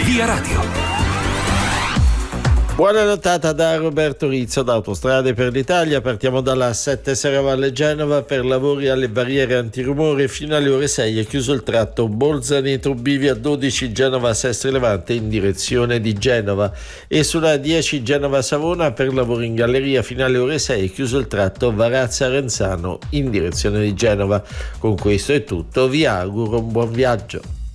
Via Radio. Buona nottata da Roberto Rizzo da Autostrade per l'Italia. Partiamo dalla 7 Serravalle Genova. Per lavori alle barriere antirumore fino alle ore 6 è chiuso il tratto Bolzaneto Bivia 12 Genova Sestri Levante in direzione di Genova, e sulla 10 Genova Savona per lavori in galleria fino alle ore 6 è chiuso il tratto Varazza Renzano in direzione di Genova. Con questo è tutto, vi auguro un buon viaggio.